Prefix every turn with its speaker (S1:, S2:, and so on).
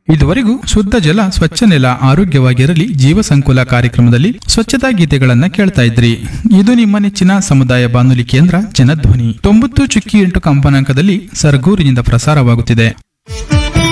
S1: ಇದುವರೆಗೂ ಶುದ್ಧ ಜಲ ಸ್ವಚ್ಛ ನೆಲ ಆರೋಗ್ಯವಾಗಿರಲಿ ಜೀವ ಸಂಕುಲ ಕಾರ್ಯಕ್ರಮದಲ್ಲಿ ಸ್ವಚ್ಛತಾ ಗೀತೆಗಳನ್ನ ಕೇಳ್ತಾ ಇದ್ರಿ. ಇದು ನಿಮ್ಮ ನೆಚ್ಚಿನ ಸಮುದಾಯ ಬಾನುಲಿ ಕೇಂದ್ರ ಜನಧ್ವನಿ 90.8 ಕಂಪನಾಂಕದಲ್ಲಿ ಸರಗೂರಿನಿಂದ ಪ್ರಸಾರವಾಗುತ್ತಿದೆ.